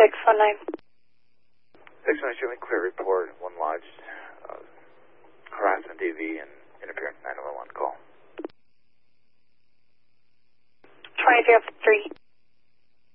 619. 619, clear report, one lodged, harassment DV and interference 911 call. 2303.